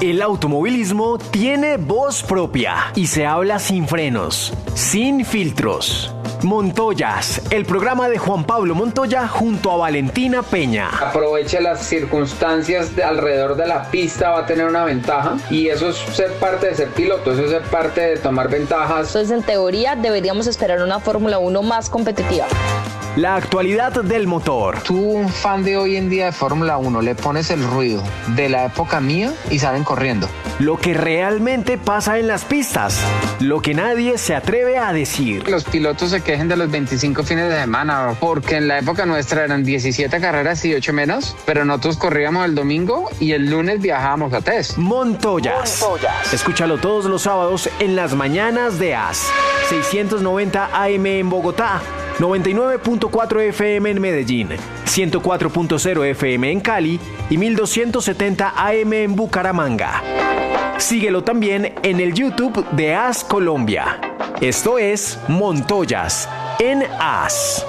El automovilismo tiene voz propia y se habla sin frenos, sin filtros. Montoyas, el programa de Juan Pablo Montoya junto a Valentina Peña. Aproveche las circunstancias alrededor de la pista, va a tener una ventaja y eso es ser parte de ser piloto, eso es ser parte de tomar ventajas. Entonces, en teoría, deberíamos esperar una Fórmula 1 más competitiva. La actualidad del motor. Tú, un fan de hoy en día de Fórmula 1, le pones el ruido de la época mía y salen corriendo. Lo que realmente pasa en las pistas, lo que nadie se atreve a decir. Los pilotos se quejen de los 25 fines de semana, porque en la época nuestra eran 17 carreras y 8 menos, pero nosotros corríamos el domingo y el lunes viajábamos a test. Montoyas. Escúchalo todos los sábados en las mañanas de AS. 690 AM en Bogotá, 99.4 FM en Medellín, 104.0 FM en Cali y 1270 AM en Bucaramanga. Síguelo también en el YouTube de AS Colombia. Esto es Montoyas en AS.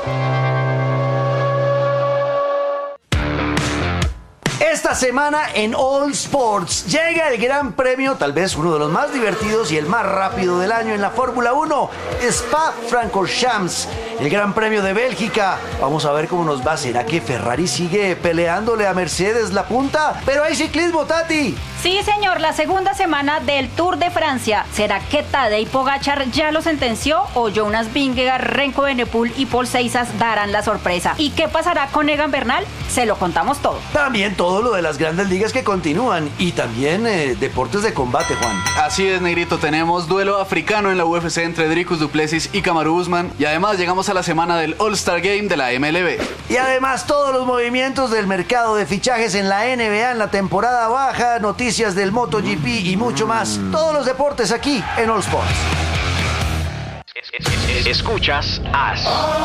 Esta semana en All Sports llega el Gran Premio, tal vez uno de los más divertidos y el más rápido del año en la Fórmula 1, Spa-Francorchamps, el Gran Premio de Bélgica. Vamos a ver cómo nos va. ¿Será que Ferrari sigue peleándole a Mercedes la punta? Pero hay ciclismo, Tati. Sí, señor, la segunda semana del Tour de Francia. ¿Será que Tadej Pogačar ya lo sentenció o Jonas Vingegaard, Renko Evenepoel y Paul Ceizas darán la sorpresa? ¿Y qué pasará con Egan Bernal? Se lo contamos todo. También todo lo de las grandes ligas que continúan y también deportes de combate, Juan. Así es, Negrito, tenemos duelo africano en la UFC entre Dricus du Plessis y Kamaru Usman y además llegamos a la semana del All-Star Game de la MLB. Y además todos los movimientos del mercado de fichajes en la NBA en la temporada baja, noticias del MotoGP y mucho más. Todos los deportes aquí en All Sports. Escuchas AS.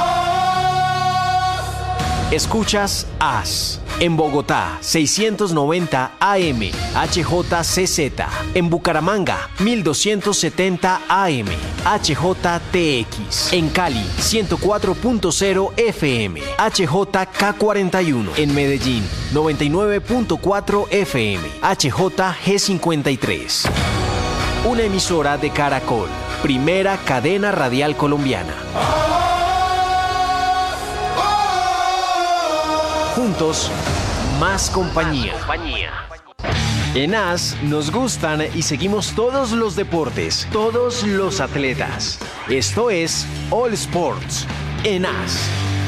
Escuchas AS. En Bogotá, 690 AM, HJCZ. En Bucaramanga, 1270 AM, HJTX. En Cali, 104.0 FM, HJK41. En Medellín, 99.4 FM, HJG53. Una emisora de Caracol, primera cadena radial colombiana. Juntos, más compañía. En AS nos gustan y seguimos todos los deportes, todos los atletas. Esto es All Sports en AS.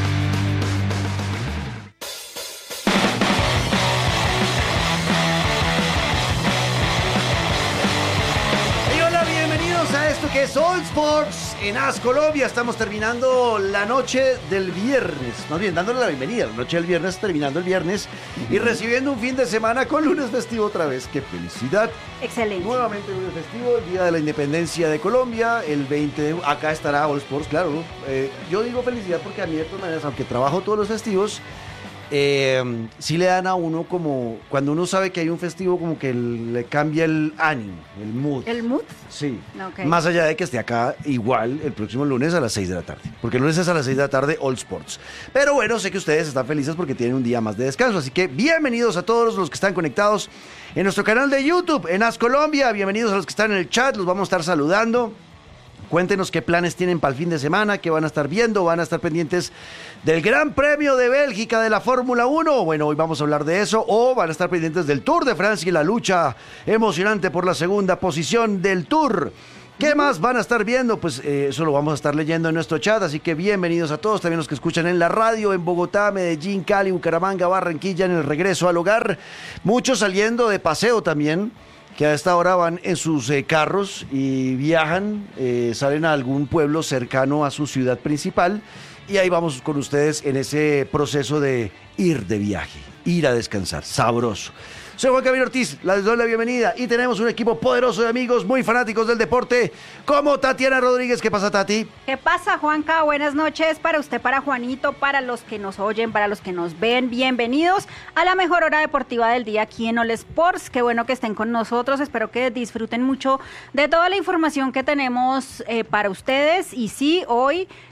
Y hola, bienvenidos a esto que es All Sports en AS Colombia. Estamos terminando la noche del viernes, más bien dándole la bienvenida, la noche del viernes, terminando el viernes y recibiendo un fin de semana con lunes festivo otra vez. ¡Qué felicidad! Excelente. Nuevamente lunes festivo, el Día de la Independencia de Colombia, el 20 de... Acá estará All Sports, claro. Yo digo felicidad porque a mí de todas maneras, aunque trabajo todos los festivos, sí le dan a uno como, cuando uno sabe que hay un festivo, como que le cambia el ánimo, el mood. ¿El mood? Sí. Okay. Más allá de que esté acá igual el próximo lunes a las 6 de la tarde. Porque el lunes es a las 6 de la tarde All Sports. Pero bueno, sé que ustedes están felices porque tienen un día más de descanso. Así que bienvenidos a todos los que están conectados en nuestro canal de YouTube, en AS Colombia. Bienvenidos a los que están en el chat, los vamos a estar saludando. Cuéntenos qué planes tienen para el fin de semana, qué van a estar viendo, van a estar pendientes del Gran Premio de Bélgica de la Fórmula 1. Bueno, hoy vamos a hablar de eso, o van a estar pendientes del Tour de Francia y la lucha emocionante por la segunda posición del Tour. ¿Qué más van a estar viendo? Pues eso lo vamos a estar leyendo en nuestro chat, así que bienvenidos a todos, también los que escuchan en la radio, en Bogotá, Medellín, Cali, Bucaramanga, Barranquilla, en el regreso al hogar, muchos saliendo de paseo también, que a esta hora van en sus carros y viajan, salen a algún pueblo cercano a su ciudad principal y ahí vamos con ustedes en ese proceso de ir de viaje, ir a descansar, sabroso. Soy Juan Camilo Ortiz, les doy la bienvenida y tenemos un equipo poderoso de amigos muy fanáticos del deporte como Tatiana Rodríguez. ¿Qué pasa, Tati? ¿Qué pasa, Juanca? Buenas noches para usted, para Juanito, para los que nos oyen, para los que nos ven. Bienvenidos a la mejor hora deportiva del día aquí en All Sports. Qué bueno que estén con nosotros. Espero que disfruten mucho de toda la información que tenemos para ustedes. Y sí, hoy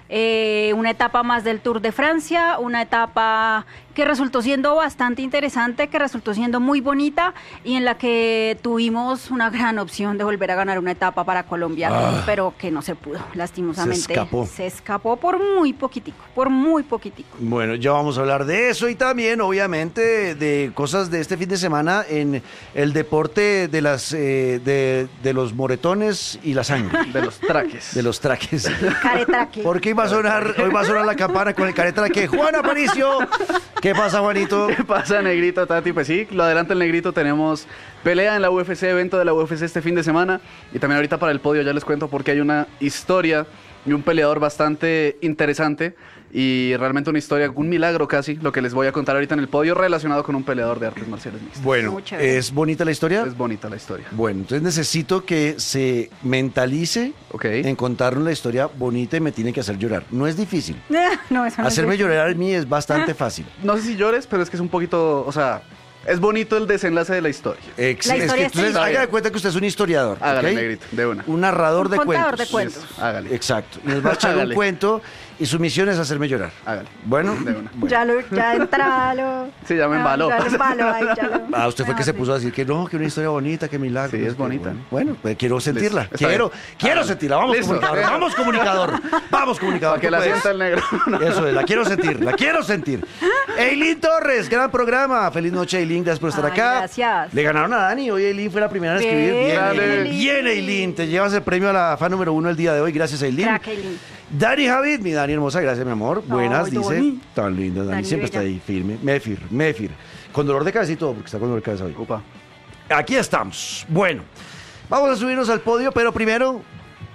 una etapa más del Tour de Francia, una etapa que resultó siendo bastante interesante, que resultó siendo muy bonita y en la que tuvimos una gran opción de volver a ganar una etapa para Colombia, pero que no se pudo, lastimosamente. Se escapó por muy poquitico, Bueno, ya vamos a hablar de eso y también, obviamente, de cosas de este fin de semana en el deporte de de los moretones y la sangre. De los traques. De los traques. Caretraque. Porque hoy va a sonar la campana con el caretraque. Juan Aparicio. ¿Qué pasa, Juanito? ¿Qué pasa, Negrito, Tati? Pues sí, lo adelanta el Negrito. Tenemos pelea en la UFC, evento de la UFC este fin de semana. Y también ahorita para el podio ya les cuento porque hay una historia y un peleador bastante interesante. Y realmente una historia, un milagro casi, lo que les voy a contar ahorita en el podio relacionado con un peleador de artes marciales mixtas. Bueno, ¿es bonita la historia? Es bonita la historia. Bueno, entonces necesito que se mentalice en contarnos la historia bonita y me tiene que hacer llorar. No es difícil. No, eso no Hacerme es llorar a mí es bastante fácil. No sé si llores, pero es que es un poquito, o sea, es bonito el desenlace de la historia. La historia entonces, haga de cuenta que usted es un historiador. Hágale, ¿ok? Negrito, de una. Un narrador de contador cuentos. de cuentos. Listo, hágale. Exacto. Y nos va a echar un Hágale. cuento y su misión es hacerme llorar. Hágale. Bueno, De una. bueno. Ya entralo. Sí, ya me embaló. Ya lo embaló, ahí, ya lo- Usted fue que se puso a decir que no, que una historia bonita, que milagro. Sí, es bonita. Bueno, pues quiero sentirla. Listo, está bien. Quiero sentirla. Vamos, Listo. comunicador. Vamos, comunicador. Vamos, comunicador. Para que tú la puedes. sienta el negro. Eso es, la quiero sentir, la quiero sentir. Eileen Torres, gran programa. Feliz noche, Eileen, gracias por estar Ay, acá. gracias. Le ganaron a Dani, hoy Eileen fue la primera en escribir. Bien, Dale. Bien, Eileen, te llevas el premio a la fan número 1 el día de hoy, gracias Eileen. Crack, Eileen. Dani Javid, mi Dani hermosa, gracias mi amor. Buenas, Ay, dice. Dani. Tan linda, Dani, Dani siempre está bella. ahí, firme. Mefir. Con dolor de cabeza y todo, porque está con dolor de cabeza hoy. Upa. Aquí estamos. Bueno, vamos a subirnos al podio, pero primero,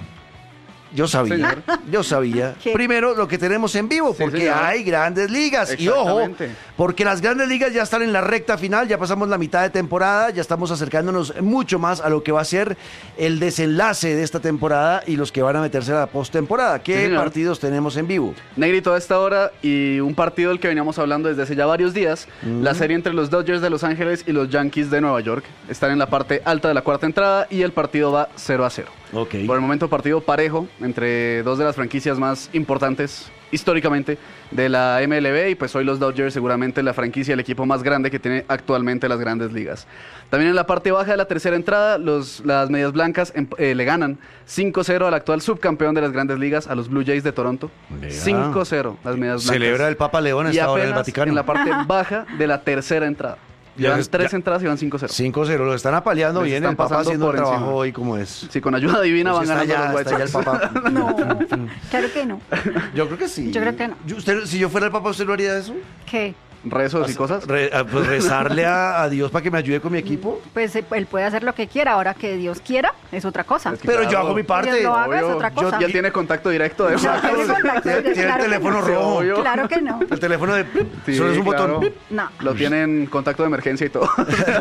yo sabía. ¿Qué? Primero, lo que tenemos en vivo, Sí, porque señor. hay grandes ligas. Y ojo, Exactamente. porque las grandes ligas ya están en la recta final, ya pasamos la mitad de temporada, ya estamos acercándonos mucho más a lo que va a ser el desenlace de esta temporada y los que van a meterse a la postemporada. ¿Qué Sí, señor. partidos tenemos en vivo? Negrito a esta hora y un partido del que veníamos hablando desde hace ya varios días, la serie entre los Dodgers de Los Ángeles y los Yankees de Nueva York. Están en la parte alta de la cuarta entrada y el partido va 0-0. Ok. Por el momento partido parejo entre dos de las franquicias más importantes históricamente de la MLB y pues hoy los Dodgers seguramente la franquicia, el equipo más grande que tiene actualmente las grandes ligas. También en la parte baja de la tercera entrada las Medias Blancas le ganan 5-0 al actual subcampeón de las grandes ligas, a los Blue Jays de Toronto. Vea. 5-0 las Medias Blancas. Celebra el Papa León y esta hora en el apenas Vaticano. en la parte baja de la tercera entrada. Llevan Ya- 3 ya- entradas y van 5-0. 5-0, lo están apaleando Les bien, están el Papa pasando haciendo el por trabajo encima. hoy como es. Sí, con ayuda divina Pues van ganando los está White ya el Sox. Papa. No, claro que no. Yo creo que sí. Yo creo que no. Si yo fuera el Papa, ¿usted lo haría eso? ¿Qué? Rezos y cosas. Pues rezarle a Dios para que me ayude con mi equipo. Pues él puede hacer lo que quiera, ahora que Dios quiera, es otra cosa. Es que Pero yo claro, hago mi parte. Dios lo haga, es Obvio. otra cosa. Ya él tiene contacto directo de Ya tiene contacto, Tiene el claro que teléfono no. rojo. Obvio. Claro que no. El teléfono de... Sí, solo es un claro. botón. No. Lo tienen contacto de emergencia y todo.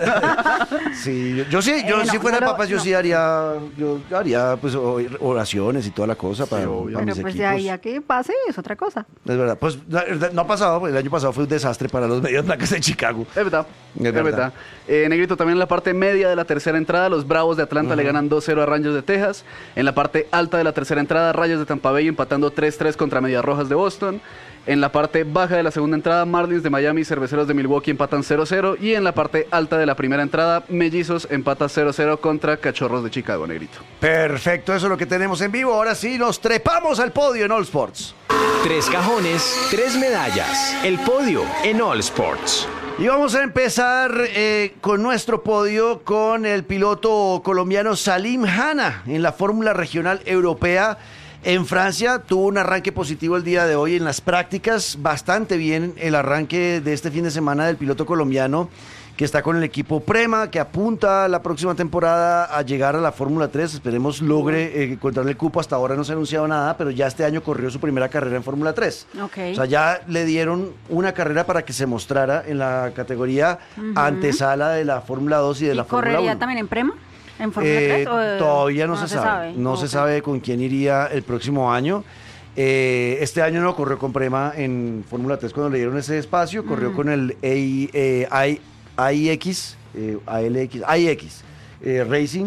Sí, yo sí, no, si fuera el no, Papa, yo no. sí haría, yo haría pues oraciones y toda la cosa para, obvio. para Pero mis pues equipos. de ahí a que pase es otra cosa. Es verdad, pues no ha pasado, pues, el año pasado fue un desastre para los Medias Blancas de Chicago. Es verdad. Es Es verdad. verdad. Negrito, también en la parte media de la tercera entrada, los Bravos de Atlanta le ganan 2-0 a Rangers de Texas. En la parte alta de la tercera entrada, Rayos de Tampa Bay empatando 3-3 contra Medias Rojas de Boston. En la parte baja de la segunda entrada, Marlins de Miami y Cerveceros de Milwaukee empatan 0-0. Y en la parte alta de la primera entrada, Mellizos empata 0-0 contra Cachorros de Chicago, Negrito. Perfecto, eso es lo que tenemos en vivo. Ahora sí, nos trepamos al podio en All Sports. 3 cajones, 3 medallas. El podio en All Sports. Y vamos a empezar con nuestro podio con el piloto colombiano Salim Hanna en la Fórmula Regional Europea en Francia. Tuvo un arranque positivo el día de hoy en las prácticas. Bastante bien el arranque de este fin de semana del piloto colombiano que está con el equipo Prema, que apunta la próxima temporada a llegar a la Fórmula 3. Esperemos logre encontrar el cupo. Hasta ahora no se ha anunciado nada, pero ya este año corrió su primera carrera en Fórmula 3. Ok. O sea, ya le dieron una carrera para que se mostrara en la categoría antesala de la Fórmula 2 y de ¿Y la Fórmula 1. correría también en Prema? ¿En Fórmula 3? Todavía no se sabe. No se Ok. sabe con quién iría el próximo año. Este año no corrió con Prema en Fórmula 3 cuando le dieron ese espacio. Corrió con el AIX Racing.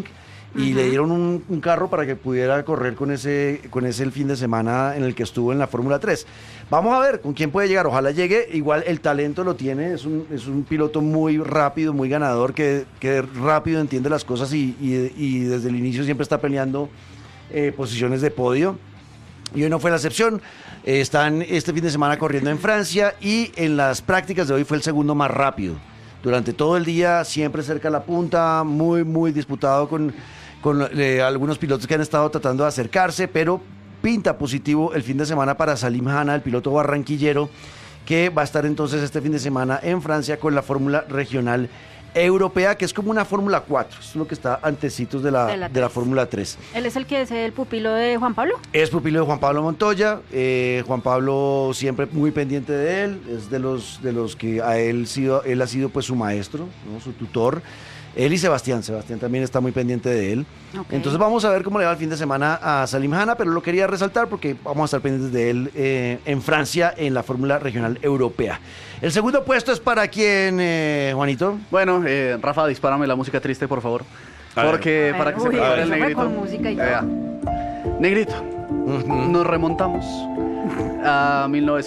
y le dieron un carro para que pudiera correr con ese el fin de semana en el que estuvo en la Fórmula 3. Vamos a ver con quién puede llegar, ojalá llegue, igual el talento lo tiene, es un piloto muy rápido, muy ganador, que rápido entiende las cosas y desde el inicio siempre está peleando posiciones de podio. Y hoy no fue la excepción. Están este fin de semana corriendo en Francia y en las prácticas de hoy fue el segundo más rápido. Durante todo el día, siempre cerca a la punta, muy, muy disputado con algunos pilotos que han estado tratando de acercarse, pero pinta positivo el fin de semana para Salim Hanna, el piloto barranquillero, que va a estar entonces este fin de semana en Francia con la Fórmula Regional Europea, que es como una Fórmula 4, es lo que está antecitos de la Fórmula 3. ¿Él es el que es el pupilo de Juan Pablo? Es pupilo de Juan Pablo Montoya, Juan Pablo siempre muy pendiente de él, es de los que él ha sido pues su maestro, ¿no? Su tutor. Él y Sebastián también está muy pendiente de él. Okay. Entonces vamos a ver cómo le va el fin de semana a Salim Hanna, pero lo quería resaltar porque vamos a estar pendientes de él en Francia en la Fórmula Regional Europea. El segundo puesto es para quién, Juanito. Bueno, Rafa, dispárame la música triste, por favor. Porque para que se prepare el negrito. Con música y todo. Negrito, nos remontamos a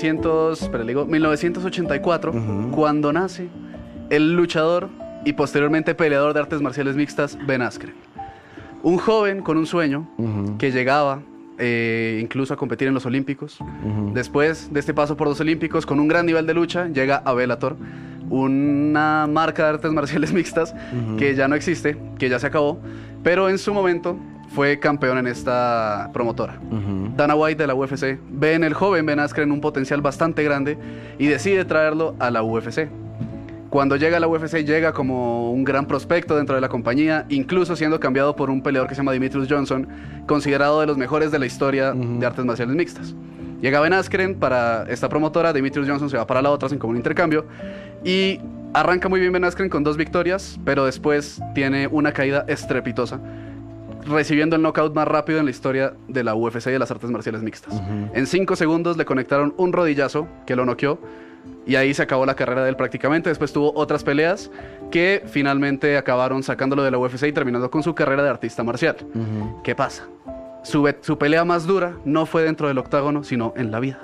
1984, cuando nace el luchador y posteriormente peleador de artes marciales mixtas, Ben Askren. Un joven con un sueño que llegaba incluso a competir en los Olímpicos. Después de este paso por los Olímpicos, con un gran nivel de lucha, llega a Bellator, una marca de artes marciales mixtas que ya no existe, que ya se acabó, pero en su momento fue campeón en esta promotora. Dana White de la UFC ve en el joven Ben Askren un potencial bastante grande y decide traerlo a la UFC. Cuando llega a la UFC, llega como un gran prospecto dentro de la compañía, incluso siendo cambiado por un peleador que se llama Demetrius Johnson, considerado de los mejores de la historia de artes marciales mixtas. Llega Ben Askren para esta promotora, Demetrius Johnson se va para la otra, hacen como un intercambio, y arranca muy bien Ben Askren con 2 victorias, pero después tiene una caída estrepitosa, recibiendo el knockout más rápido en la historia de la UFC y de las artes marciales mixtas. En 5 segundos le conectaron un rodillazo que lo noqueó, y ahí se acabó la carrera de él prácticamente. Después tuvo otras peleas que finalmente acabaron sacándolo de la UFC y terminando con su carrera de artista marcial. ¿Qué pasa? Su pelea más dura no fue dentro del octágono, sino en la vida.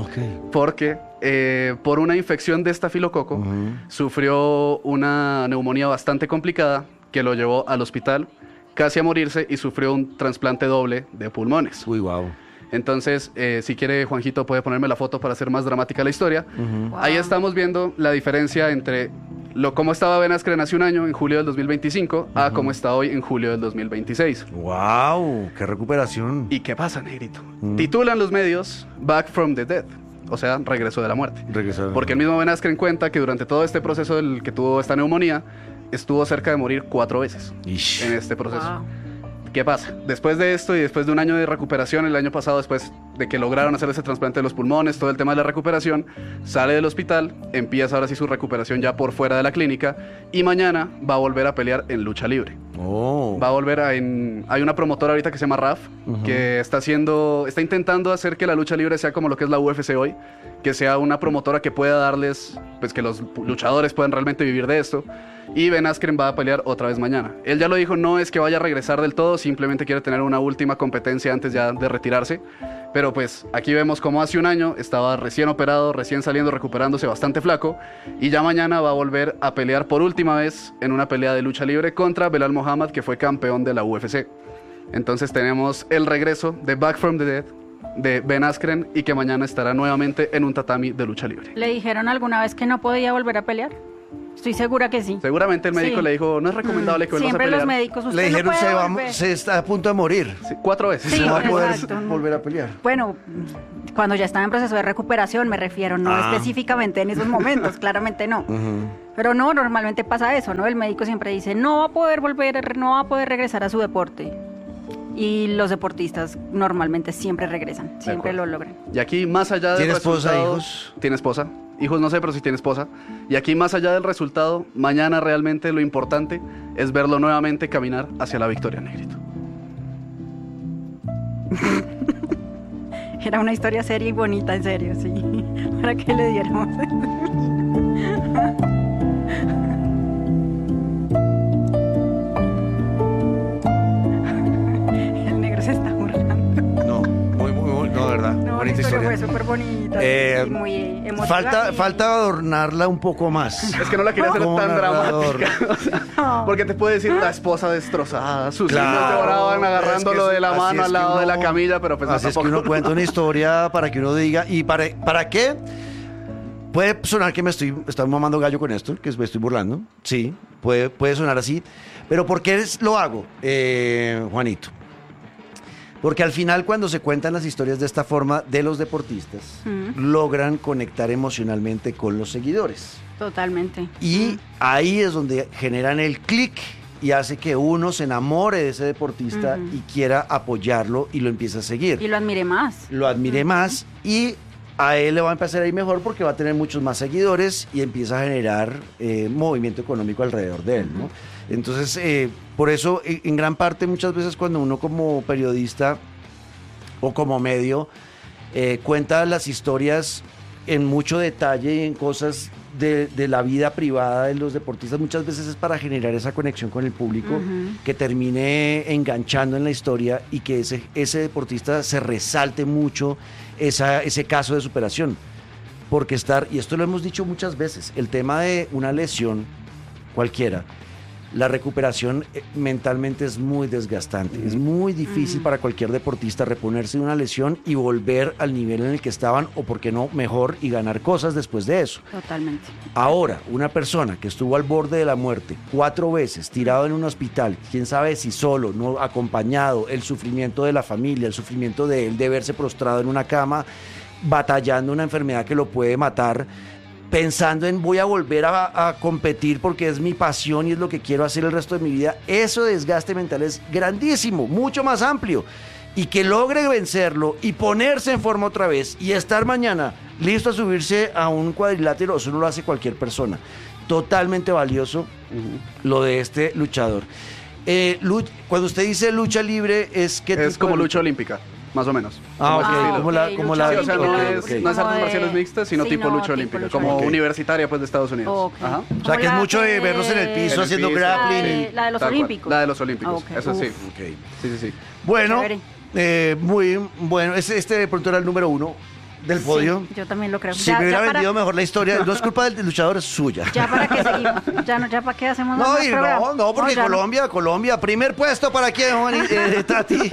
Porque por una infección de estafilococo sufrió una neumonía bastante complicada que lo llevó al hospital casi a morirse y sufrió un trasplante doble de pulmones. Uy, wow. Entonces, si quiere, Juanjito puede ponerme la foto para hacer más dramática la historia. Wow. Ahí estamos viendo la diferencia entre cómo estaba Ben Askren hace un año, en julio del 2025, a cómo está hoy, en julio del 2026. ¡Wow! ¡Qué recuperación! ¿Y qué pasa, negrito? Titulan los medios Back from the Dead, o sea, regreso de la muerte. Porque el mismo Ben Askren cuenta que durante todo este proceso del que tuvo esta neumonía, estuvo cerca de morir 4 veces en este proceso. Wow. ¿Qué pasa? Después de esto y después de un año de recuperación, el año pasado, después de que lograron hacer ese trasplante de los pulmones, todo el tema de la recuperación, sale del hospital, empieza ahora sí su recuperación ya por fuera de la clínica y mañana va a volver a pelear en lucha libre. Va a volver hay una promotora ahorita que se llama RAF, que está intentando hacer que la lucha libre sea como lo que es la UFC hoy, que sea una promotora que pueda darles, pues que los luchadores puedan realmente vivir de esto. Y Ben Askren va a pelear otra vez mañana. Él ya lo dijo, no es que vaya a regresar del todo, simplemente quiere tener una última competencia antes ya de retirarse. Pero pues aquí vemos como hace un año estaba recién operado, recién saliendo, recuperándose, bastante flaco. Y ya mañana va a volver a pelear por última vez en una pelea de lucha libre contra Belal Muhammad, que fue campeón de la UFC. Entonces tenemos el regreso de Back from the Dead de Ben Askren y que mañana estará nuevamente en un tatami de lucha libre. ¿Le dijeron alguna vez que no podía volver a pelear? Estoy segura que sí. Seguramente el médico le dijo, no es recomendable que vuelvas a pelear. Siempre los médicos, usted le dijeron, no puede se está a punto de morir. Sí, 4 veces. Sí, no va a poder exacto. volver a pelear. Bueno, cuando ya estaba en proceso de recuperación me refiero, no específicamente en esos momentos, claramente no. Pero no, normalmente pasa eso, ¿no? El médico siempre dice, no va a poder regresar a su deporte. Y los deportistas normalmente siempre regresan, siempre lo logran. Y aquí, más allá del resultado... ¿Tiene esposa, hijos? ¿Tiene esposa? Hijos no sé, pero sí tiene esposa. Y aquí, más allá del resultado, mañana realmente lo importante es verlo nuevamente caminar hacia la victoria, negrito. Era una historia seria y bonita, en serio, sí. Para que le diéramos... es súper bonita y muy emotiva. Falta adornarla un poco más. Es que no la quería hacer ¿Cómo tan narrador? dramática. O sea, porque te puede decir la esposa destrozada, sus hijos Claro, lloraban agarrándolo es que de la así mano es al que lado de la uno- camilla, pero pues no, Así es que tampoco. uno cuenta una historia para que uno diga. ¿Y para qué? Puede sonar que estoy mamando gallo con esto, que me estoy burlando. Sí, puede sonar así. Pero ¿por qué lo hago, Juanito? Porque al final, cuando se cuentan las historias de esta forma de los deportistas, logran conectar emocionalmente con los seguidores. Totalmente. Y ahí es donde generan el clic y hace que uno se enamore de ese deportista y quiera apoyarlo y lo empiece a seguir. Y lo admiré más. Lo admire más y a él le va a empezar a ir mejor porque va a tener muchos más seguidores y empieza a generar movimiento económico alrededor de él, ¿no? Entonces, por eso, en gran parte, muchas veces cuando uno como periodista o como medio cuenta las historias en mucho detalle y en cosas de la vida privada de los deportistas, muchas veces es para generar esa conexión con el público que termine enganchando en la historia y que ese deportista se resalte mucho ese caso de superación. Porque y esto lo hemos dicho muchas veces, el tema de una lesión cualquiera, la recuperación mentalmente es muy desgastante. Es muy difícil para cualquier deportista reponerse de una lesión y volver al nivel en el que estaban, o por qué no, mejor, y ganar cosas después de eso. Totalmente. Ahora, una persona que estuvo al borde de la muerte 4 veces, tirado en un hospital, quién sabe si solo, no acompañado, el sufrimiento de la familia, el sufrimiento de él de verse prostrado en una cama, batallando una enfermedad que lo puede matar, pensando en voy a volver a competir porque es mi pasión y es lo que quiero hacer el resto de mi vida. Eso desgaste mental es grandísimo, mucho más amplio. Y que logre vencerlo y ponerse en forma otra vez y estar mañana listo a subirse a un cuadrilátero, eso no lo hace cualquier persona. Totalmente valioso lo de este luchador. Cuando usted dice lucha libre, es que Es como lucha olímpica, más o menos. Ah, Como ese ok, estilo. como la Sí, o sea, no olímpica, es, ok. no es Como artes de- marciales mixtas, sino sí, tipo no, lucha tipo olímpica, lucha como olímpica. universitaria pues de Estados Unidos. Ok. Ajá. O sea, que es Como mucho de la verlos en el piso En el haciendo piso, grappling. sí. La de los Tal cual, olímpicos. La de los olímpicos, Ok, eso sí. Ok. Sí, sí. Bueno, Chévere. muy bueno. Este de pronto era el número 1 del podio. Sí, yo también lo creo. Si me hubiera vendido mejor la historia, no es culpa del luchador, es suya. Ya para qué seguimos, ya para qué hacemos No, más y programas? no, porque ya no. Colombia, primer puesto para quién, Juan, Tati.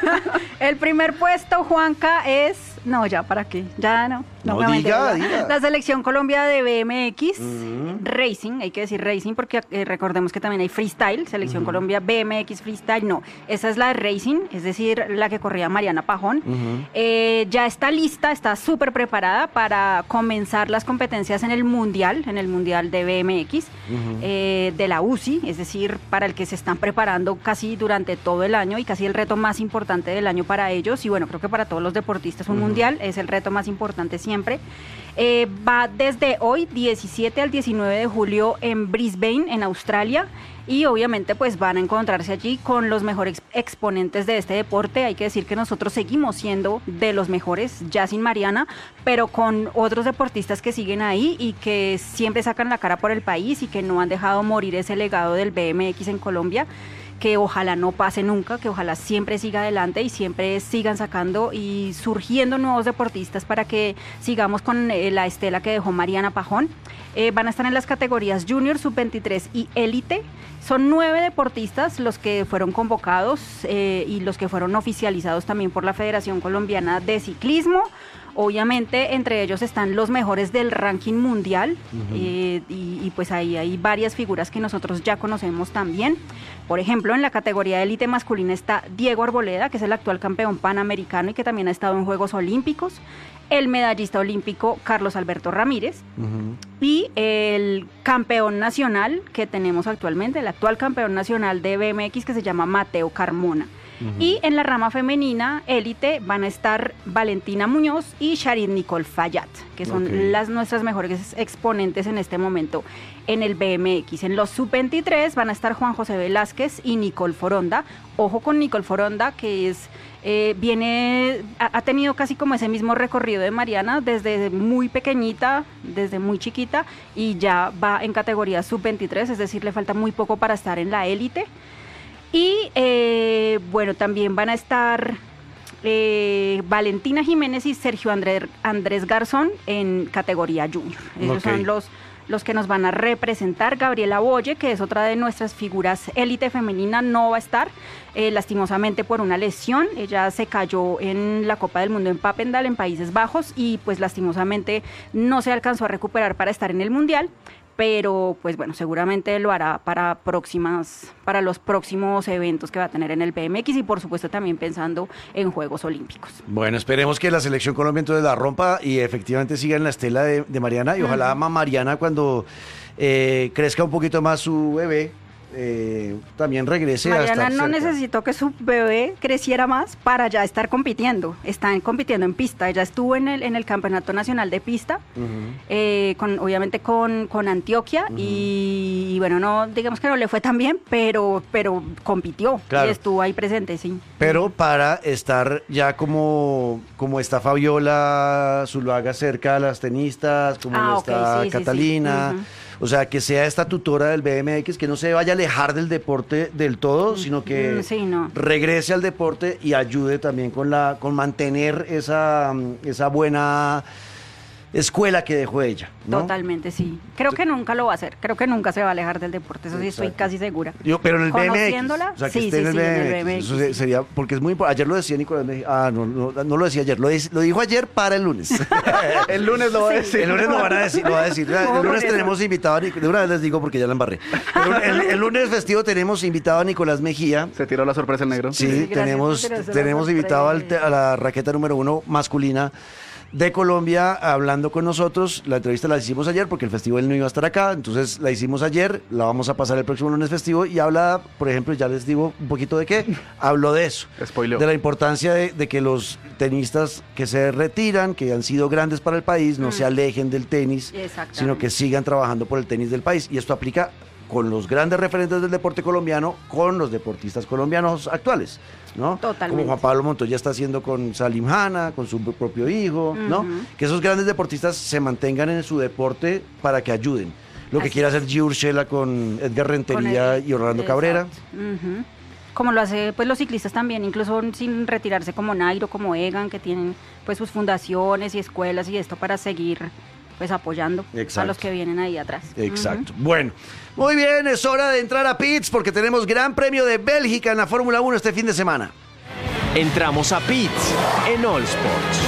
El primer puesto, Juanca, es... No, ya, ¿para qué? Ya no. No, me diga, meteré. diga. La selección Colombia de BMX, Racing, hay que decir Racing porque recordemos que también hay Freestyle, selección Colombia BMX Freestyle, no, esa es la de Racing, es decir, la que corría Mariana Pajón. Ya está lista, está súper preparada para comenzar las competencias en el Mundial de BMX, de la UCI, es decir, para el que se están preparando casi durante todo el año y casi el reto más importante del año para ellos, y bueno, creo que para todos los deportistas un Mundial es el reto más importante siempre. Va desde hoy, 17 al 19 de julio en Brisbane, en Australia, y obviamente pues van a encontrarse allí con los mejores exponentes de este deporte. Hay que decir que nosotros seguimos siendo de los mejores, ya sin Mariana, pero con otros deportistas que siguen ahí y que siempre sacan la cara por el país y que no han dejado morir ese legado del BMX en Colombia, que ojalá no pase nunca, que ojalá siempre siga adelante y siempre sigan sacando y surgiendo nuevos deportistas para que sigamos con la estela que dejó Mariana Pajón. Van a estar en las categorías Junior, Sub-23 y Élite. Son 9 deportistas los que fueron convocados y los que fueron oficializados también por la Federación Colombiana de Ciclismo. Obviamente entre ellos están los mejores del ranking mundial y pues ahí hay varias figuras que nosotros ya conocemos también. Por ejemplo, en la categoría de élite masculina está Diego Arboleda, que es el actual campeón panamericano y que también ha estado en Juegos Olímpicos, el medallista olímpico Carlos Alberto Ramírez y el campeón nacional que tenemos actualmente, el actual campeón nacional de BMX, que se llama Mateo Carmona. Y en la rama femenina élite van a estar Valentina Muñoz y Charit Nicole Fayad, que son nuestras mejores exponentes en este momento en el BMX. En los sub-23 van a estar Juan José Velázquez y Nicole Foronda. Ojo con Nicole Foronda, que ha tenido casi como ese mismo recorrido de Mariana desde muy pequeñita, desde muy chiquita, y ya va en categoría sub-23, es decir, le falta muy poco para estar en la élite. Y bueno, también van a estar Valentina Jiménez y Sergio Andrés Garzón en categoría junior. Ellos son los que nos van a representar. Gabriela Boye, que es otra de nuestras figuras élite femenina, no va a estar, lastimosamente por una lesión. Ella se cayó en la Copa del Mundo en Papendal, en Países Bajos, y pues lastimosamente no se alcanzó a recuperar para estar en el Mundial. Pero pues bueno, seguramente lo hará para los próximos eventos que va a tener en el BMX y por supuesto también pensando en Juegos Olímpicos. Bueno, esperemos que la selección Colombia entonces la rompa y efectivamente siga en la estela de Mariana, y ojalá Mariana cuando crezca un poquito más su bebé, también regrese Mariana a estar no cerca. necesitó que su bebé creciera más para ya estar compitiendo. Están compitiendo en pista. Ella estuvo en el Campeonato Nacional de Pista, obviamente con Antioquia, y bueno, no digamos que no le fue tan bien, pero compitió, claro. Y estuvo ahí presente, sí. Pero para estar ya como está Fabiola Zuluaga cerca a las tenistas, como lo está sí, Catalina. Sí. O sea, que sea esta tutora del BMX, que no se vaya a alejar del deporte del todo, sino que regrese al deporte y ayude también con mantener esa buena escuela que dejó ella, ¿no? Totalmente, sí. Creo que nunca lo va a hacer. Creo que nunca se va a alejar del deporte. Eso sí, estoy casi segura. Pero en el Conociéndola, BMX. O sea, que sí, esté en el BMX. Eso sería, porque es muy importante. Ayer lo decía Nicolás Mejía. No lo decía ayer. Lo dijo ayer para el lunes. El lunes lo va a decir. El lunes lo va a decir. El lunes tenemos invitado a Nicolás. De una vez les digo porque ya la embarré. El lunes festivo tenemos invitado a Nicolás Mejía. Se tiró la sorpresa el negro. Sí, tenemos invitado a la raqueta número 1 masculina de Colombia hablando con nosotros. La entrevista la hicimos ayer porque el festival no iba a estar acá, entonces la hicimos ayer, la vamos a pasar el próximo lunes festivo, y habla, por ejemplo, ya les digo un poquito de qué, habló de eso, Spoileo. de la importancia de que los tenistas que se retiran, que han sido grandes para el país, no se alejen del tenis, sino que sigan trabajando por el tenis del país, y esto aplica con los grandes referentes del deporte colombiano, con los deportistas colombianos actuales, ¿no? Totalmente. Como Juan Pablo Montoya está haciendo con Salim Hanna, con su propio hijo, ¿no? Que esos grandes deportistas se mantengan en su deporte para que ayuden. Lo que quiere hacer Gio Urshela con Edgar Rentería y Orlando Cabrera. Como lo hace pues los ciclistas también, incluso sin retirarse, como Nairo, como Egan, que tienen pues sus fundaciones y escuelas y esto para seguir pues apoyando a los que vienen ahí atrás. Exacto. Bueno, muy bien, es hora de entrar a pits porque tenemos Gran Premio de Bélgica en la Fórmula 1 este fin de semana. Entramos a pits en All Sports.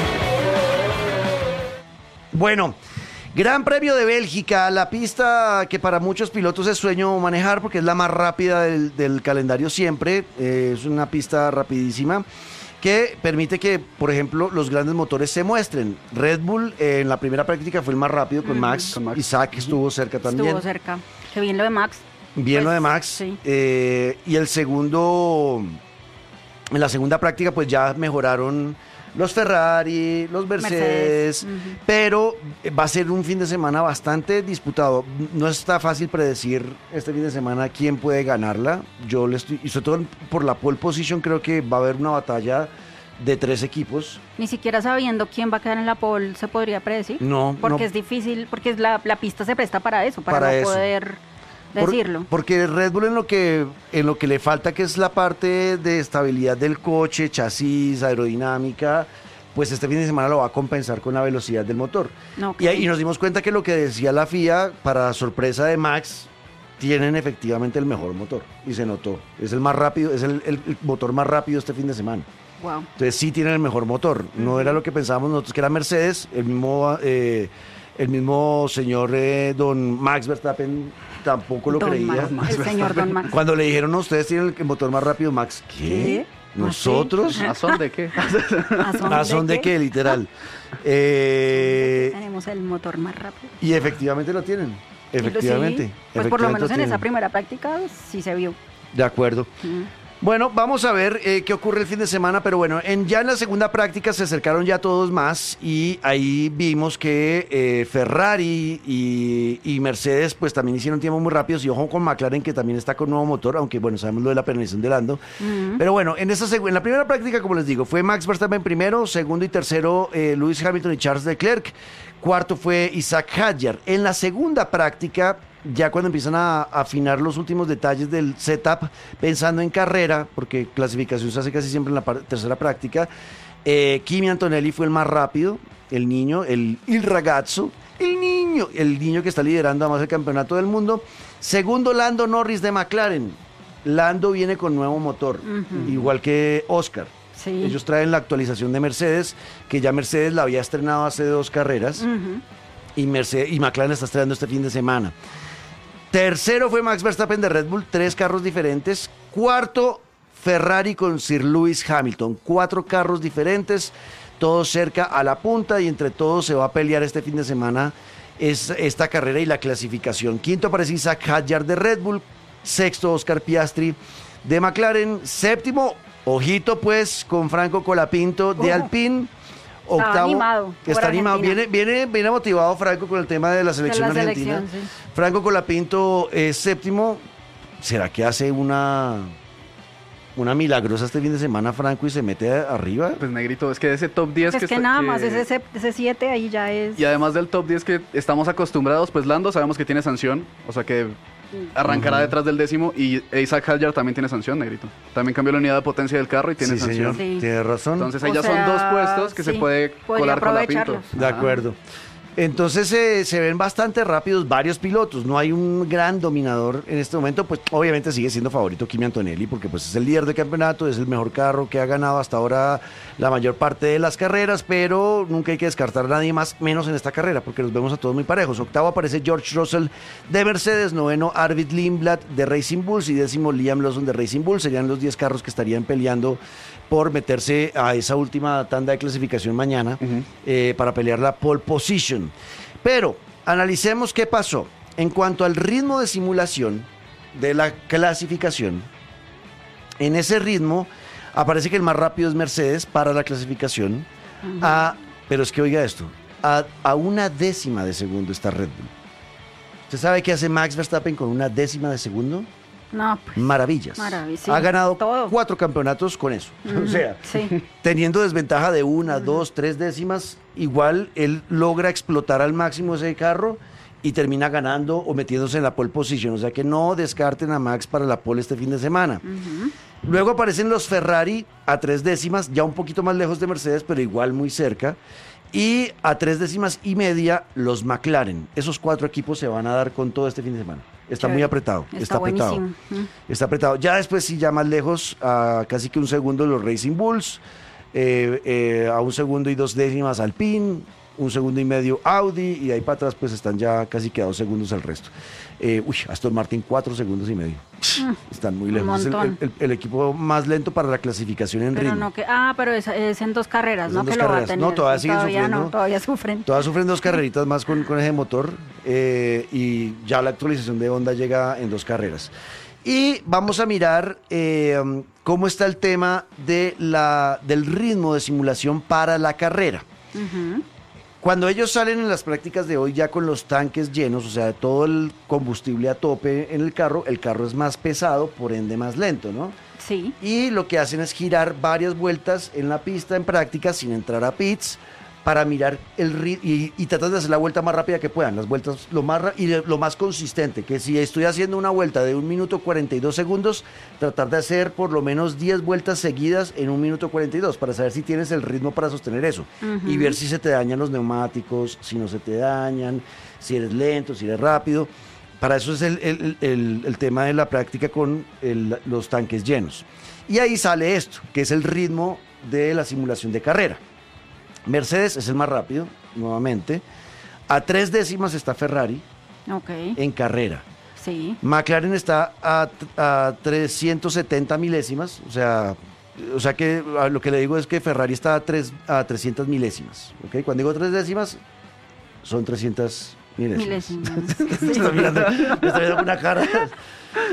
Bueno, Gran Premio de Bélgica, la pista que para muchos pilotos es sueño manejar porque es la más rápida del calendario siempre, es una pista rapidísima que permite que, por ejemplo, los grandes motores se muestren. Red Bull en la primera práctica fue el más rápido con Max. Isaac estuvo cerca también. Estuvo cerca. Qué bien lo de Max. Bien lo de Max. Sí. Y en la segunda práctica pues ya mejoraron los Ferrari, los Mercedes. Pero va a ser un fin de semana bastante disputado. No está fácil predecir este fin de semana quién puede ganarla. Y sobre todo por la pole position, creo que va a haber una batalla de 3 equipos. Ni siquiera sabiendo quién va a quedar en la pole se podría predecir. No. Porque es difícil, porque la pista se presta para eso, para no poder decirlo. Porque Red Bull en lo que le falta, que es la parte de estabilidad del coche, chasis, aerodinámica, pues este fin de semana lo va a compensar con la velocidad del motor. Y nos dimos cuenta que lo que decía la FIA, para sorpresa de Max, tienen efectivamente el mejor motor. Y se notó. Es el más rápido, es el motor más rápido este fin de semana. Wow. Entonces sí tienen el mejor motor. No era lo que pensábamos nosotros que era Mercedes. El mismo señor don Max Verstappen tampoco lo creía. El señor Don Max. Cuando le dijeron, ustedes tienen el motor más rápido, Max, ¿qué? ¿Nosotros? ¿A son de qué? ¿A son de qué? Literal. Tenemos el motor más rápido. Y efectivamente lo tienen. Efectivamente. Sí, pues por lo menos en esa primera práctica sí se vio. De acuerdo. Bueno, vamos a ver qué ocurre el fin de semana, pero bueno, ya en la segunda práctica se acercaron ya todos más y ahí vimos que Ferrari y Mercedes pues también hicieron tiempos muy rápidos, y ojo con McLaren, que también está con nuevo motor, aunque bueno, sabemos lo de la penalización de Lando. Pero bueno, en la primera práctica, como les digo, fue Max Verstappen primero, segundo y tercero Lewis Hamilton y Charles Leclerc, cuarto fue Isaac Hadjar. En la segunda práctica ya cuando empiezan a afinar los últimos detalles del setup, pensando en carrera, porque clasificación se hace casi siempre en la tercera práctica, Kimi Antonelli fue el más rápido, el niño, el ragazzo, el niño que está liderando además el campeonato del mundo. Segundo, Lando Norris de McLaren. Lando viene con nuevo motor, igual que Oscar. Sí. Ellos traen la actualización de Mercedes, que ya Mercedes la había estrenado hace 2 carreras, y McLaren está estrenando este fin de semana. Tercero fue Max Verstappen de Red Bull, 3 carros diferentes. Cuarto, Ferrari con Sir Lewis Hamilton, 4 carros diferentes, todos cerca a la punta, y entre todos se va a pelear este fin de semana esta carrera y la clasificación. Quinto aparece Isaac Hadjar de Red Bull, sexto Oscar Piastri de McLaren, séptimo, ojito pues con Franco Colapinto de Alpine, octavo, está animado, viene motivado Franco con el tema de la selección argentina. Sí. Franco Colapinto es séptimo. ¿Será que hace una milagrosa este fin de semana Franco y se mete arriba? Pues negrito, es que ese top 10 es que nada más, ese 7 ahí ya es... Y además del top 10 que estamos acostumbrados, pues Lando sabemos que tiene sanción, o sea que arrancará detrás del 10º, y Isaac Hadjar también tiene sanción, negrito. También cambió la unidad de potencia del carro y tiene sanción. Sí. Tiene razón. Entonces ahí ya son 2 puestos que se puede colar con la Pinto. De acuerdo. Entonces se ven bastante rápidos varios pilotos, no hay un gran dominador en este momento, pues obviamente sigue siendo favorito Kimi Antonelli porque pues es el líder del campeonato, es el mejor carro que ha ganado hasta ahora la mayor parte de las carreras, pero nunca hay que descartar a nadie más, menos en esta carrera, porque los vemos a todos muy parejos. Octavo aparece George Russell de Mercedes, noveno Arvid Lindblad de Racing Bulls y décimo Liam Lawson de Racing Bulls. Serían los 10 carros que estarían peleando por meterse a esa última tanda de clasificación mañana para pelear la pole position. Pero analicemos qué pasó. En cuanto al ritmo de simulación de la clasificación, en ese ritmo aparece que el más rápido es Mercedes para la clasificación, pero es que oiga esto, a 1/10 de segundo está Red Bull. ¿Usted sabe qué hace Max Verstappen con 1/10 de segundo? No, pues, maravillas. Sí, ha ganado todo. 4 campeonatos con eso. O sea, teniendo desventaja de 1, 2, 3 décimas, igual él logra explotar al máximo ese carro y termina ganando o metiéndose en la pole position. O sea que no descarten a Max para la pole este fin de semana. Luego aparecen los Ferrari a 3 décimas, ya un poquito más lejos de Mercedes, pero igual muy cerca. Y a 3 décimas y media los McLaren. Esos 4 equipos se van a dar con todo este fin de semana. Está muy apretado. Está apretado. Está apretado. Ya después sí, ya más lejos, a casi que un segundo los Racing Bulls, a 1 segundo y 2 décimas Alpine, 1 segundo y medio Audi, y de ahí para atrás pues están ya casi que a 2 segundos el resto. Aston Martin 4 segundos y medio. Están muy lejos. Es el equipo más lento para la clasificación en ritmo. No, pero es en 2 carreras, es ¿no? en 2 que carreras. Lo va a tener. No, todavía siguen sufriendo. No, todavía sufren. Todas sufren 2 carreritas más con ese motor, y ya la actualización de Honda llega en 2 carreras. Y vamos a mirar cómo está el tema del ritmo de simulación para la carrera. Cuando ellos salen en las prácticas de hoy ya con los tanques llenos, o sea, todo el combustible a tope en el carro es más pesado, por ende más lento, ¿no? Sí. Y lo que hacen es girar varias vueltas en la pista en práctica sin entrar a pits para mirar el ritmo y tratar de hacer la vuelta más rápida que puedan, las vueltas lo más consistente, que si estoy haciendo una vuelta de 1 minuto 42 segundos, tratar de hacer por lo menos 10 vueltas seguidas en 1 minuto 42 para saber si tienes el ritmo para sostener eso y ver si se te dañan los neumáticos, si no se te dañan, si eres lento, si eres rápido. Para eso es el tema de la práctica con los tanques llenos. Y ahí sale esto, que es el ritmo de la simulación de carrera. Mercedes es el más rápido, nuevamente. A 3 décimas está Ferrari en carrera. Sí. McLaren está a 370 milésimas. O sea que lo que le digo es que Ferrari está a 300 milésimas. ¿Okay? Cuando digo 3 décimas, son 300 milésimas. Me está mirando con una cara.